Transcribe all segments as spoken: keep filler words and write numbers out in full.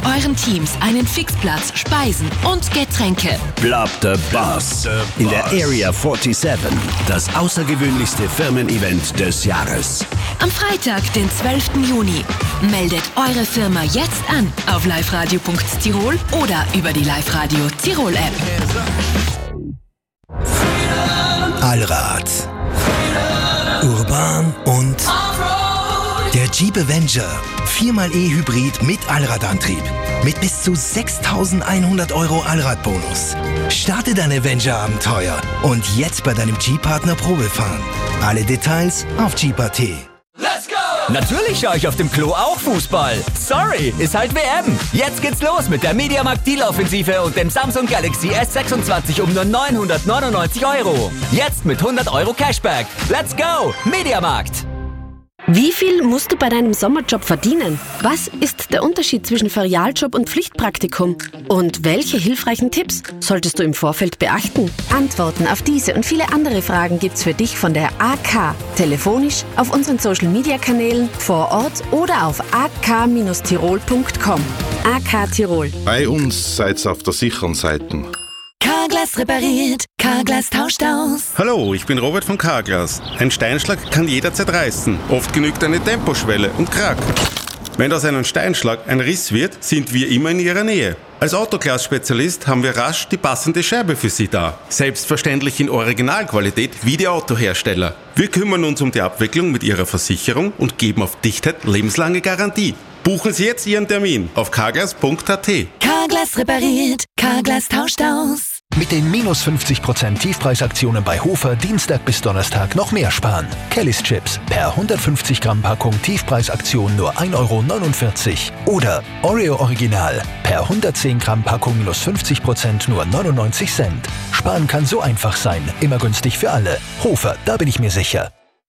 euren Teams einen Fixplatz, Speisen und Getränke. Blab the Boss in der Area siebenundvierzig, das außergewöhnlichste Firmen-Event des Jahres. Am Freitag, den zwölften Juni. Meldet eure Firma jetzt an auf liveradio punkt tirol oder über die Live-Radio Tirol-App. Allrad. Urban und der Jeep Avenger. viermal E-Hybrid mit Allradantrieb. Mit bis zu sechstausendeinhundert Euro Allradbonus. Starte dein Avenger-Abenteuer und jetzt bei deinem Jeep-Partner Probefahren. Alle Details auf jeep punkt a t. Natürlich schaue ich auf dem Klo auch Fußball. Sorry, ist halt W M. Jetzt geht's los mit der Mediamarkt Deal-Offensive und dem Samsung Galaxy S sechsundzwanzig um nur neunhundertneunundneunzig Euro. Jetzt mit hundert Euro Cashback. Let's go, Mediamarkt. Wie viel musst du bei deinem Sommerjob verdienen? Was ist der Unterschied zwischen Ferialjob und Pflichtpraktikum? Und welche hilfreichen Tipps solltest du im Vorfeld beachten? Antworten auf diese und viele andere Fragen gibt's für dich von der A K. Telefonisch, auf unseren Social-Media-Kanälen, vor Ort oder auf a k dash tirol punkt com. A K Tirol. Bei uns seid's auf der sicheren Seite. Carglass repariert, Carglass tauscht aus. Hallo, ich bin Robert von Carglass. Ein Steinschlag kann jederzeit reißen. Oft genügt eine Temposchwelle und krack. Wenn aus einem Steinschlag ein Riss wird, sind wir immer in Ihrer Nähe. Als Autoglas-Spezialist haben wir rasch die passende Scherbe für Sie da. Selbstverständlich in Originalqualität wie die Autohersteller. Wir kümmern uns um die Abwicklung mit Ihrer Versicherung und geben auf Dichtheit lebenslange Garantie. Buchen Sie jetzt Ihren Termin auf carglass punkt a t. Carglass repariert, Carglass tauscht aus. Mit den minus fünfzig Prozent Tiefpreisaktionen bei Hofer Dienstag bis Donnerstag noch mehr sparen. Kellys Chips per hundertfünfzig Gramm Packung Tiefpreisaktion nur ein Euro neunundvierzig. Oder Oreo Original per hundertzehn Gramm Packung minus fünfzig Prozent nur neunundneunzig Cent. Sparen kann so einfach sein. Immer günstig für alle. Hofer, da bin ich mir sicher.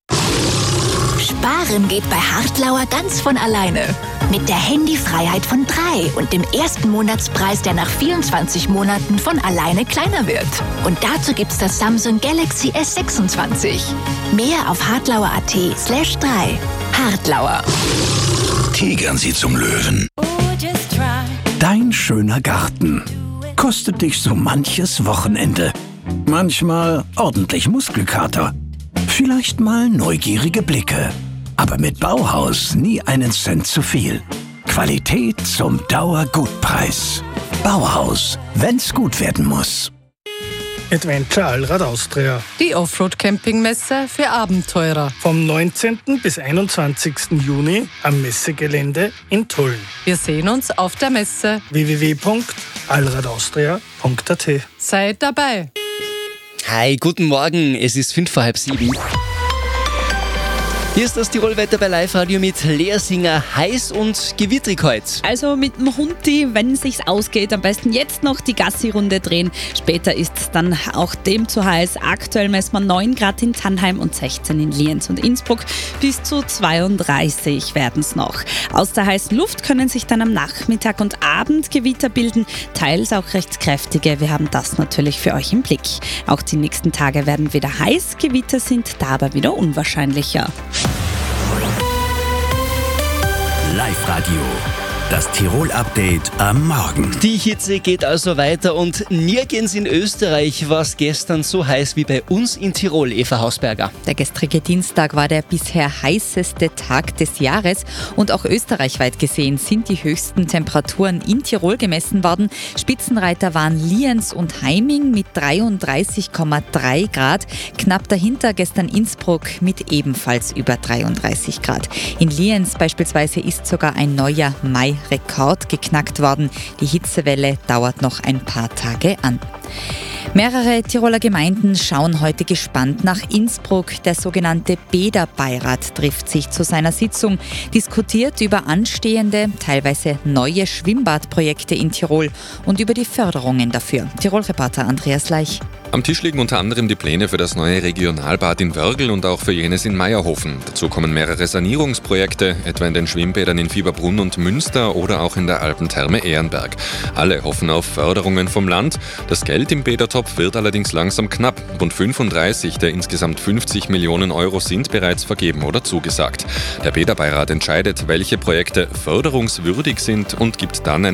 Sparen geht bei Hartlauer ganz von alleine. Mit der Handyfreiheit von drei und dem ersten Monatspreis, der nach vierundzwanzig Monaten von alleine kleiner wird. Und dazu gibt's das Samsung Galaxy S sechsundzwanzig. Mehr auf hartlauer punkt a t slash drei. Hartlauer. Tigern Sie zum Löwen. Dein schöner Garten kostet dich so manches Wochenende. Manchmal ordentlich Muskelkater. Vielleicht mal neugierige Blicke. Aber mit Bauhaus nie einen Cent zu viel. Qualität zum Dauergutpreis. Bauhaus, wenn's gut werden muss. Adventure Allrad Austria. Die Offroad-Campingmesse für Abenteurer. Vom neunzehnten bis einundzwanzigsten Juni am Messegelände in Tulln. Wir sehen uns auf der Messe. w w w punkt allradaustria punkt a t. Seid dabei. Hi, guten Morgen. Es ist fünf vor halb sieben. Hier ist das Tirolwetter bei Live-Radio mit Lea Singer. Heiß und gewitterig heute. Also mit dem Hundi, wenn es sich ausgeht, am besten jetzt noch die Gassi-Runde drehen. Später ist es dann auch dem zu heiß. Aktuell messen wir neun Grad in Tannheim und sechzehn in Lienz und Innsbruck. Bis zu zweiunddreißig werden es noch. Aus der heißen Luft können sich dann am Nachmittag und Abend Gewitter bilden. Teils auch recht kräftige. Wir haben das natürlich für euch im Blick. Auch die nächsten Tage werden wieder heiß. Gewitter sind da aber wieder unwahrscheinlicher. Live-Radio, das Tirol-Update am Morgen. Die Hitze geht also weiter und nirgends in Österreich war es gestern so heiß wie bei uns in Tirol, Eva Hausberger. Der gestrige Dienstag war der bisher heißeste Tag des Jahres und auch österreichweit gesehen sind die höchsten Temperaturen in Tirol gemessen worden. Spitzenreiter waren Lienz und Heiming mit dreiunddreißig Komma drei Grad. Knapp dahinter gestern Innsbruck mit ebenfalls über dreiunddreißig Grad. In Lienz beispielsweise ist sogar ein neuer Mai-Rekord geknackt worden. Die Hitzewelle dauert noch ein paar Tage an. Mehrere Tiroler Gemeinden schauen heute gespannt nach Innsbruck. Der sogenannte Bäderbeirat trifft sich zu seiner Sitzung, diskutiert über anstehende, teilweise neue Schwimmbadprojekte in Tirol und über die Förderungen dafür. Tirol-Reporter Andreas Leich. Am Tisch liegen unter anderem die Pläne für das neue Regionalbad in Wörgl und auch für jenes in Meierhofen. Dazu kommen mehrere Sanierungsprojekte, etwa in den Schwimmbädern in Fieberbrunn und Münster oder auch in der Alpentherme Ehrenberg. Alle hoffen auf Förderungen vom Land. Das Geld im Bädertopf wird allerdings langsam knapp. Rund fünfunddreißig der insgesamt fünfzig Millionen Euro sind bereits vergeben oder zugesagt. Der Bäderbeirat entscheidet, welche Projekte förderungswürdig sind und gibt dann eine